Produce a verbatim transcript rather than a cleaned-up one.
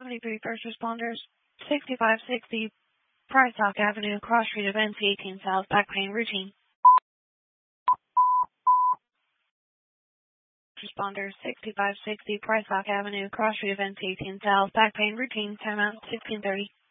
seventy-three first responders, sixty-five sixty Price Hawk Avenue, Cross Street of N C eighteen South, back pain routine. Responder sixty-five sixty Price Hawk Avenue, Cross Street of N C eighteen South, back pain routine, timeout sixteen thirty.